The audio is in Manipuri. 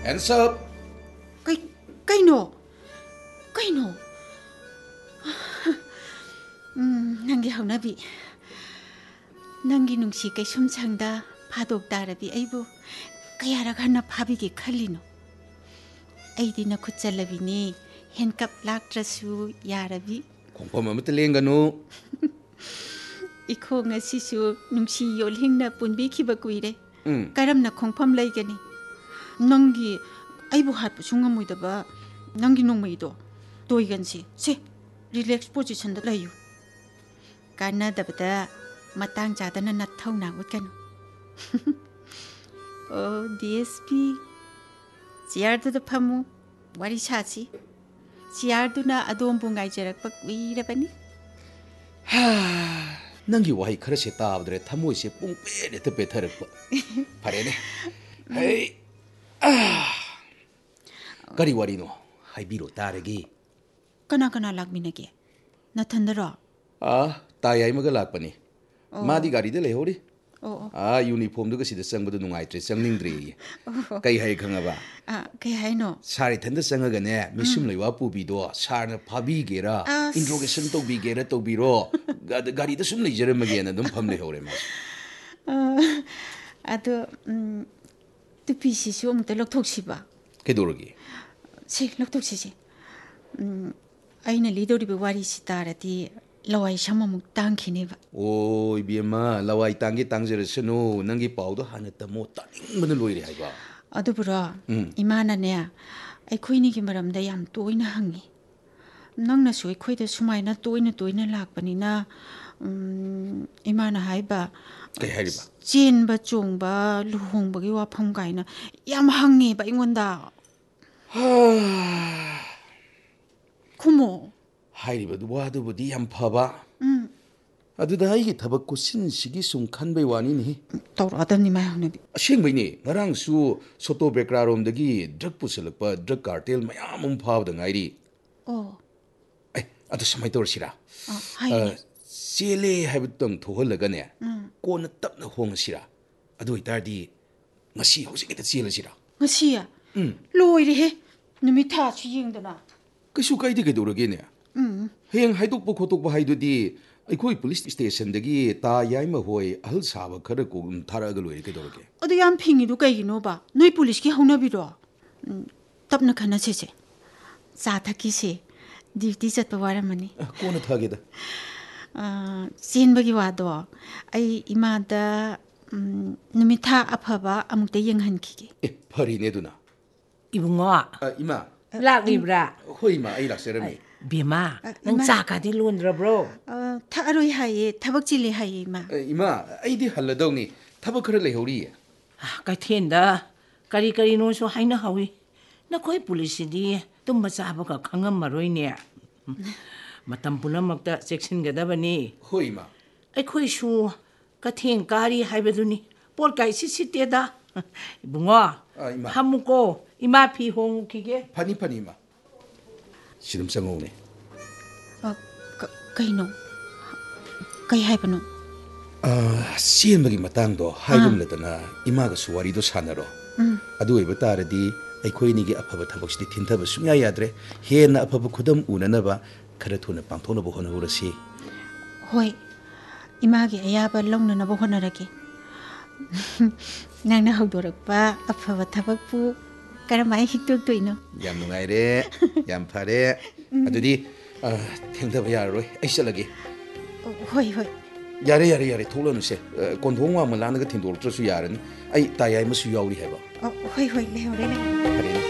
Hands up. Kaino? Nangi haunabi. Nangi nungsi kay sumchangda phadok tarabi aibu kayara khana phabigi khalino. Aidi na khutchalabini handcuff laktrasu yarabi. Khongpham amata lenganu. Ikho ngasisu nungsi yolhingna punbi khiba kuire. Karamna khongpham laigani. Nangi aibu hatpu sungamuidaba nangi nongmaido toigansi se relax position da layu. Kana dabada matang jadana nathau utkanu. Oh DSP Ciardu da phamu wari sachi Ciardu na adom bungai jarakpa kuirabani. Nangi wahi khara se taabdre thamoi se pungpe te petharakpa. Pharene. Hey. Kari wari no haibiro taregi. Kana lakminage nathandara. Tayai maga lakpani. Madi gari de lehori. Uniform duga sida sangba nungaitre sangningdri. Kai hai khangaba. Kai hai no. Sari thanda sangaga ne misum leiwa pubido sarna phabi gera interrogation to bi gera to biro gari da sum leijaramage na dum pham lehore ma. Ado tupi si umta loktoksiba. Kedorogi. Si loktoksisi. Aina lidoribe wari sitarati lawai samamuk tangkhineba. Oh ibema lawai tangjerasanu nangi paudo hana tamo taningbana loire haiba. Adubura imana ne aikhoini gi maramda yam toina hangi. Nangna su aikhoida sumaina toina lakpanina imana haiba. Kai haiba. Chenba chongba luhongbagi wafam kaina yam hangi ba ingonda. Kumo Hairiba duwadu yam phaba. Aduda aigi thabak ko sin sigi sum khanbai wani ni. Tawradamni mai haunabi. Asengbai ni ngarang su soto background dagi drug pusalakpa drug cartel mayam phawda ngairi. Oh. Ai adu samai torsira. Hai. Chele haibtang thoholaga ne. Kona tapna hongasira. Adu itardi ngasi hojikita chelasira. Ngasiya. Loire he. Numitha chu yengdana. Kasu kaidi kedorage ne. Heng haidokpa khotokpa haidudi aikoi police station dagi ta yaima hoi ahal saba khara ko tharaga loire kedorage. Adu yam phingi du kaigino ba. Noi police ki haunabiro. Tapna khana se. Sa thaki se. Duty chatpa waramani. Kona thageda. Chenbagi wado ai imada numitha aphaba amukta yenghankige. Pharine duna. Ibungo. Ima. Laklibra. Hoi ma ai lakserami. Bima. Nang chakadi lundrabro. Tharoi haye thabak chile haye ma. Ima aidi halladawni thabak khara lehori. Kaithenda kari no so haina hawi. Nakoi police di tumba chaba ka khangam maroi ne. Matam punamakta section gadabani. Hoi ma. Aikoi su katheng kari haibaduni. Por kai siteda. Ibungo. Ima. Hamuko ima phi hong kige. Pani ma. Sirum sangone. Kaino. Kai haibano. Sienbagi matangdo haigum latana imaga suwari do sanaro. Adu ibataradi aikoi nigi aphaba thabaksti thintaba sungya yadre hena aphaba khudam unanaba khara thuna pangthona bo hona urasi. Hoi. Imagi ayaba longnana bo honarage. Nangna haudorakpa aphaba thabakpu karamai hiktok toino. Yam nungaire, yam phare. Adudi thengdaba yaroi ai chalage. Hoi. Yare tholanu se konthongwa malanaga thindol trasu yarani ai tayai masu yauri heba. Hoi lehore.